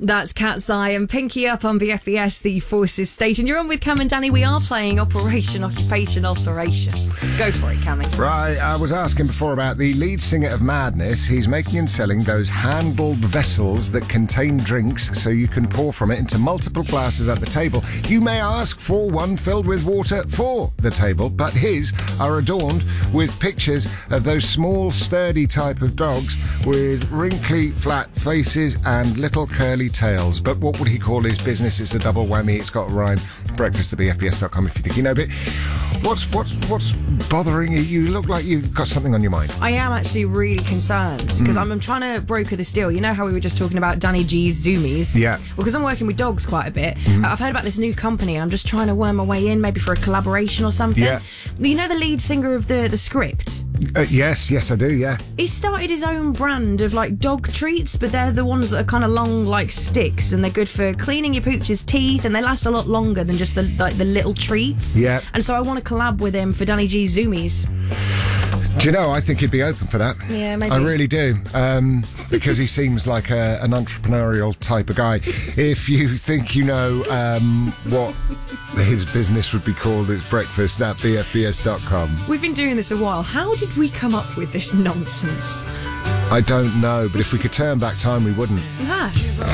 That's Cat's Eye and Pinky Up on BFBS, the Forces station. You're on with Cam and Danny. We are playing Operation Occupation Alteration. Go for it, Cammy. Right, I was asking before about the lead singer of Madness. He's making and selling those handled vessels that contain drinks so you can pour from it into multiple glasses at the table. You may ask for one filled with water for the table, but his are adorned with pictures of those small, sturdy type of dogs with wrinkly, flat faces and little curly tails. But what would he call his business? It's a double whammy. It's got a rhyme. Breakfast at bfbs.com if you think you know a bit. What's bothering you? You look like you've got something on your mind. I am actually really concerned because I'm trying to broker this deal. You know how we were just talking about Danny G's Zoomies? Yeah. Well, because I'm working with dogs quite a bit, I've heard about this new company and I'm just trying to worm my way in, maybe for a collaboration or something. Yeah. You know the lead singer of the Script? Yes, I do, yeah. He started his own brand of like dog treats, but they're the ones that are kind of long like sticks and they're good for cleaning your pooch's teeth and they last a lot longer than just the little treats. Yeah. And so I want to collab with him for Danny G's Zoomies. Do you know, I think he'd be open for that. Yeah, maybe. I really do. Because he seems like an entrepreneurial type of guy. If you think you know what his business would be called, it's breakfast at bfbs.com. We've been doing this a while. How did we come up with this nonsense? I don't know, but if we could turn back time, we wouldn't. Ah.